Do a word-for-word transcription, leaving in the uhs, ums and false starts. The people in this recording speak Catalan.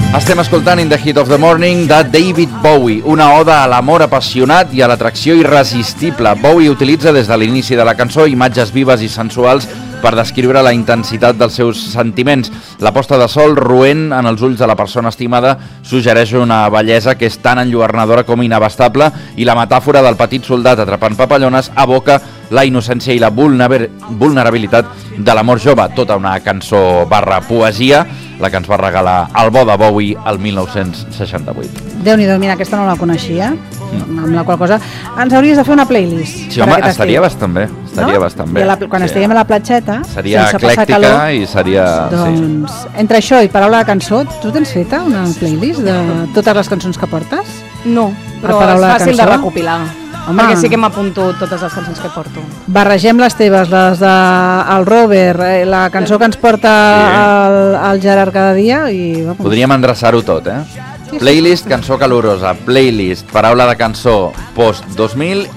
Estem escoltant In the Heat of the Morning de David Bowie, una oda a l'amor apassionat i a l'atracció irresistible. Bowie utilitza des de l'inici de la cançó imatges vives i sensuals per descriure la intensitat dels seus sentiments. La posta de sol roent en els ulls de la persona estimada suggereix una bellesa que és tan enlluernadora com inabastable, i la metàfora del petit soldat atrapant papallones evoca la innocència i la vulnerabilitat de l'amor jove. Tota una cançó barra poesia, la que ens va regalar el bo de Bowie el mil nou-cents seixanta-vuit. Déu-n'hi-do, mira, aquesta no la coneixia, mm. amb la qual cosa ens hauries de fer una playlist. Sí, home, estaria bastant bé, estaria no? bastant bé. La, quan sí. estiguem a la platxeta, seria eclèctica calor, i seria... Doncs, sí. Entre això i paraula de cançó, tu tens feta una playlist de totes les cançons que portes? No, però és fàcil de, de recopilar. Home. Perquè sí que m'apunto totes les cançons que porto. Barregem les teves, les del Robert, la cançó que ens porta sí. el, el Gerard cada dia i... Vamos. Podríem endreçar-ho tot, eh? Sí, sí. Playlist cançó calorosa, playlist paraula de cançó post dos mil